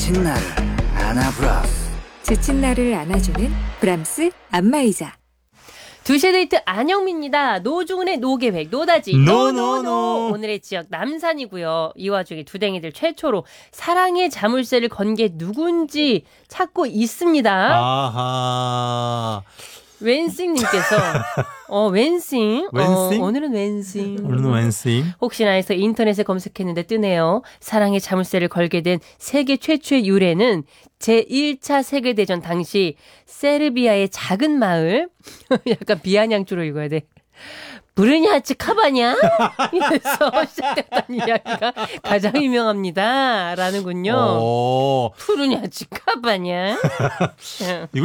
지친 나를 안아브라스. 지친 나를 안아주는 브람스 안마의자. 2시의 데이트 안영미입니다. 노중훈의 노계획 노다지 노노노. 오늘의 지역 남산이고요. 이 와중에 두댕이들 최초로 사랑의 자물쇠를 건 게 누군지 찾고 있습니다. 아하. 웬싱님께서 웬싱? 웬싱? 오늘은 웬싱. 오늘은 웬싱. 혹시나 해서 인터넷에 검색했는데 뜨네요. 사랑의 자물쇠를 걸게 된 세계 최초의 유래는 제1차 세계대전 당시 세르비아의 작은 마을 약간 비아냥주로 읽어야 돼. 브르냐츠 카바냐? 에서 시작됐다는 이야기가 가장 유명합니다. 라는군요. 푸르냐츠 카바냐?